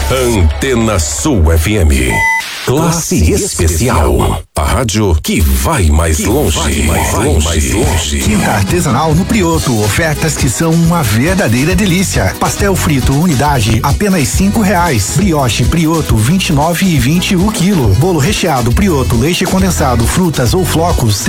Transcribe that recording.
Antena Sul FM. Classe Especial. A rádio que vai mais longe. Quinta artesanal no Prioto. Ofertas que são uma verdadeira delícia. Pastel frito unidade apenas R$5. Brioche Prioto 29,20 o quilo. Bolo recheado Prioto, leite condensado, frutas ou flocos